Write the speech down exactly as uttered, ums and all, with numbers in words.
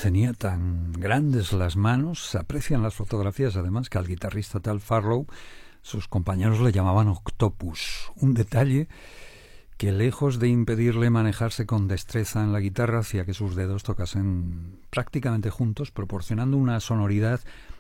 tenía tan grandes las manos, se aprecian las fotografías además, que al guitarrista Tal Farlow sus compañeros le llamaban Octopus, un detalle que lejos de impedirle manejarse con destreza en la guitarra hacía que sus dedos tocasen prácticamente juntos, proporcionando una sonoridad